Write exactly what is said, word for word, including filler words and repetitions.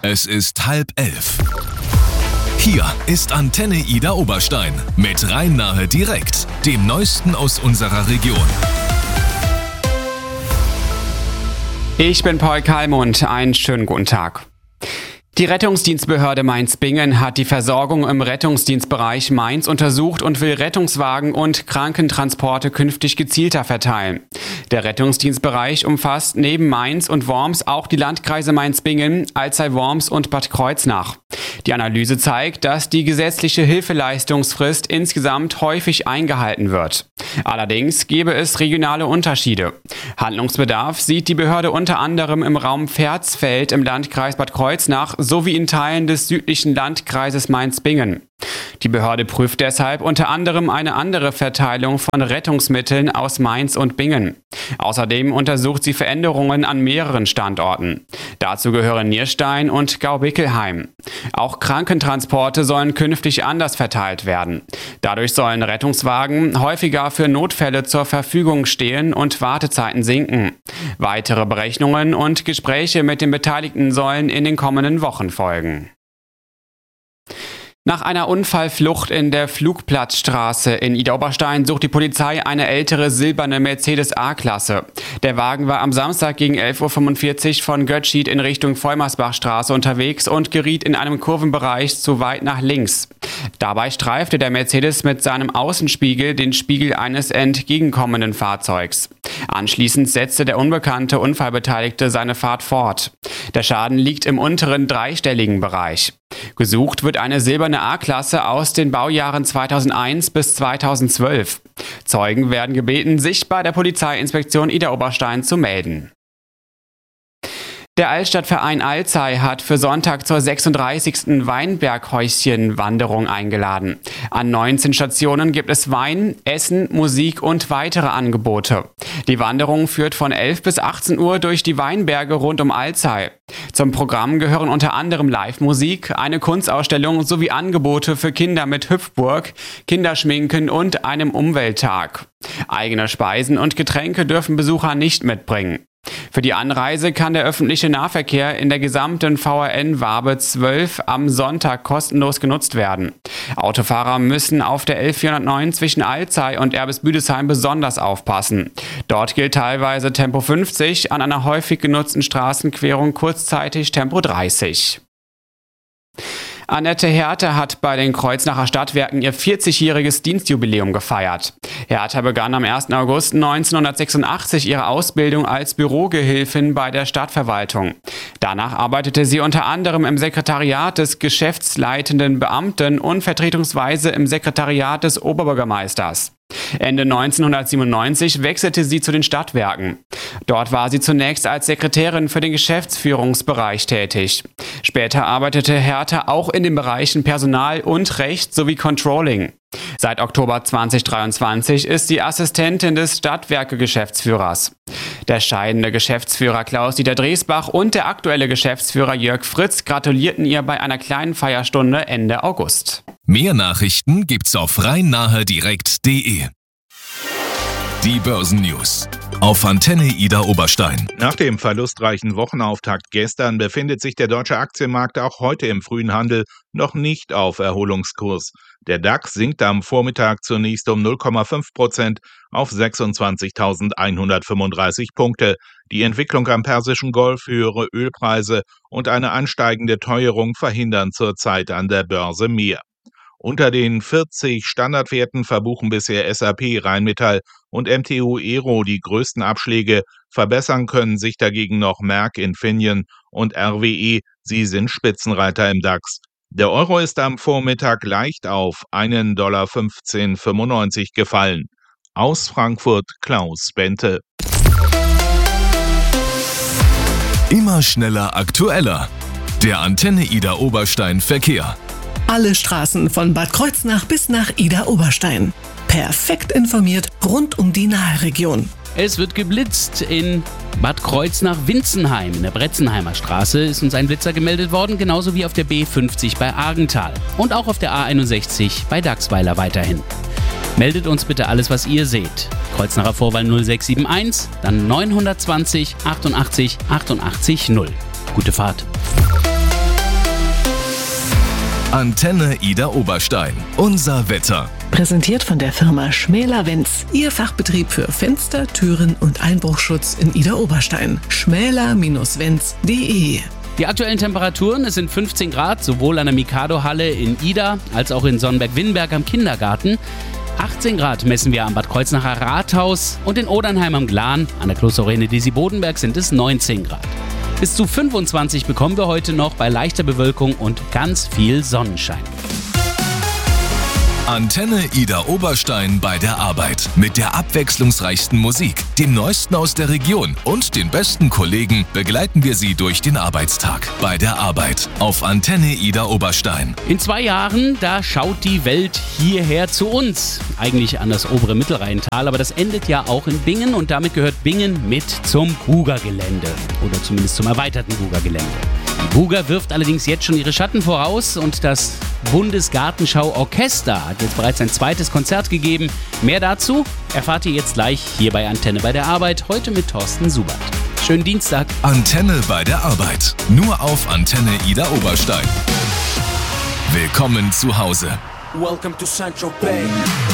Es ist halb elf. Hier ist Antenne Ida Oberstein mit Rhein-Nahe direkt, dem Neuesten aus unserer Region. Ich bin Paul Kalmund, einen schönen guten Tag. Die Rettungsdienstbehörde Mainz-Bingen hat die Versorgung im Rettungsdienstbereich Mainz untersucht und will Rettungswagen und Krankentransporte künftig gezielter verteilen. Der Rettungsdienstbereich umfasst neben Mainz und Worms auch die Landkreise Mainz-Bingen, Alzey-Worms und Bad Kreuznach. Die Analyse zeigt, dass die gesetzliche Hilfeleistungsfrist insgesamt häufig eingehalten wird. Allerdings gäbe es regionale Unterschiede. Handlungsbedarf sieht die Behörde unter anderem im Raum Versfeld im Landkreis Bad Kreuznach sowie in Teilen des südlichen Landkreises Mainz-Bingen. Die Behörde prüft deshalb unter anderem eine andere Verteilung von Rettungsmitteln aus Mainz und Bingen. Außerdem untersucht sie Veränderungen an mehreren Standorten. Dazu gehören Nierstein und Gaubickelheim. Auch Krankentransporte sollen künftig anders verteilt werden. Dadurch sollen Rettungswagen häufiger für Notfälle zur Verfügung stehen und Wartezeiten sinken. Weitere Berechnungen und Gespräche mit den Beteiligten sollen in den kommenden Wochen folgen. Nach einer Unfallflucht in der Flugplatzstraße in Ida Oberstein sucht die Polizei eine ältere silberne Mercedes A-Klasse. Der Wagen war am Samstag gegen elf Uhr fünfundvierzig von Götschied in Richtung Vollmersbachstraße unterwegs und geriet in einem Kurvenbereich zu weit nach links. Dabei streifte der Mercedes mit seinem Außenspiegel den Spiegel eines entgegenkommenden Fahrzeugs. Anschließend setzte der unbekannte Unfallbeteiligte seine Fahrt fort. Der Schaden liegt im unteren dreistelligen Bereich. Gesucht wird eine silberne A-Klasse aus den Baujahren zweitausendeins bis zweitausendzwölf. Zeugen werden gebeten, sich bei der Polizeiinspektion Ida Oberstein zu melden. Der Altstadtverein Alzey hat für Sonntag zur sechsunddreißigsten Weinberghäuschen-Wanderung eingeladen. An neunzehn Stationen gibt es Wein, Essen, Musik und weitere Angebote. Die Wanderung führt von elf bis achtzehn Uhr durch die Weinberge rund um Alzey. Zum Programm gehören unter anderem Live-Musik, eine Kunstausstellung sowie Angebote für Kinder mit Hüpfburg, Kinderschminken und einem Umwelttag. Eigene Speisen und Getränke dürfen Besucher nicht mitbringen. Für die Anreise kann der öffentliche Nahverkehr in der gesamten V R N-Wabe zwölf am Sonntag kostenlos genutzt werden. Autofahrer müssen auf der L vierhundertneun zwischen Alzey und Erbisbüdesheim besonders aufpassen. Dort gilt teilweise Tempo fünfzig, an einer häufig genutzten Straßenquerung kurzzeitig Tempo dreißig. Annette Hertha hat bei den Kreuznacher Stadtwerken ihr vierzigjähriges Dienstjubiläum gefeiert. Hertha begann am ersten August neunzehnhundertsechsundachtzig ihre Ausbildung als Bürogehilfin bei der Stadtverwaltung. Danach arbeitete sie unter anderem im Sekretariat des geschäftsleitenden Beamten und vertretungsweise im Sekretariat des Oberbürgermeisters. Ende neunzehnhundertsiebenundneunzig wechselte sie zu den Stadtwerken. Dort war sie zunächst als Sekretärin für den Geschäftsführungsbereich tätig. Später arbeitete Hertha auch in den Bereichen Personal und Recht sowie Controlling. Seit Oktober zweitausenddreiundzwanzig ist sie Assistentin des Stadtwerke-Geschäftsführers. Der scheidende Geschäftsführer Klaus-Dieter Dresbach und der aktuelle Geschäftsführer Jörg Fritz gratulierten ihr bei einer kleinen Feierstunde Ende August. Mehr Nachrichten gibt's auf rhein-nahe direkt punkt de. Die Börsennews auf Antenne Ida Oberstein. Nach dem verlustreichen Wochenauftakt gestern befindet sich der deutsche Aktienmarkt auch heute im frühen Handel noch nicht auf Erholungskurs. Der DAX sinkt am Vormittag zunächst um null Komma fünf Prozent auf sechsundzwanzigtausendeinhundertfünfunddreißig Punkte. Die Entwicklung am Persischen Golf, höhere Ölpreise und eine ansteigende Teuerung verhindern zurzeit an der Börse mehr. Unter den vierzig Standardwerten verbuchen bisher S A P, Rheinmetall und M T U Aero die größten Abschläge. Verbessern können sich dagegen noch Merck, Infineon und R W E. Sie sind Spitzenreiter im DAX. Der Euro ist am Vormittag leicht auf einen Dollar fünfzehn fünfundneunzig gefallen. Aus Frankfurt Klaus Bente. Immer schneller, aktueller. Der Antenne Ida Oberstein Verkehr. Alle Straßen von Bad Kreuznach bis nach Ida Oberstein. Perfekt informiert rund um die Naheregion. Es wird geblitzt in Bad Kreuznach-Winzenheim. In der Bretzenheimer Straße ist uns ein Blitzer gemeldet worden, genauso wie auf der B fünfzig bei Argenthal. Und auch auf der A einundsechzig bei Dachsweiler weiterhin. Meldet uns bitte alles, was ihr seht. Kreuznacher Vorwahl null sechs sieben eins, dann neunhundertzwanzig achtundachtzig achtundachtzig null. Gute Fahrt. Antenne Ida Oberstein. Unser Wetter. Präsentiert von der Firma Schmäler-Wenz. Ihr Fachbetrieb für Fenster, Türen und Einbruchschutz in Ida Oberstein. schmäler Bindestrich wenz punkt de. Die aktuellen Temperaturen, es sind fünfzehn Grad, sowohl an der Mikado-Halle in Ida als auch in Sonnenberg-Winnenberg am Kindergarten. achtzehn Grad messen wir am Bad Kreuznacher Rathaus und in Odernheim am Glan. An der Klosterruine Desi-Bodenberg sind es neunzehn Grad. Bis zu fünfundzwanzig bekommen wir heute noch bei leichter Bewölkung und ganz viel Sonnenschein. Antenne Ida Oberstein bei der Arbeit. Mit der abwechslungsreichsten Musik, dem Neuesten aus der Region und den besten Kollegen begleiten wir Sie durch den Arbeitstag. Bei der Arbeit auf Antenne Ida Oberstein. In zwei Jahren, da schaut die Welt hierher zu uns. Eigentlich an das obere Mittelrheintal, aber das endet ja auch in Bingen und damit gehört Bingen mit zum Buga-Gelände. Oder zumindest zum erweiterten Buga-Gelände. Die Buga wirft allerdings jetzt schon ihre Schatten voraus und das Bundesgartenschau-Orchester hat jetzt bereits ein zweites Konzert gegeben. Mehr dazu erfahrt ihr jetzt gleich hier bei Antenne bei der Arbeit, heute mit Thorsten Subert. Schönen Dienstag. Antenne bei der Arbeit. Nur auf Antenne Ida Oberstein. Willkommen zu Hause. Welcome to Central Bay.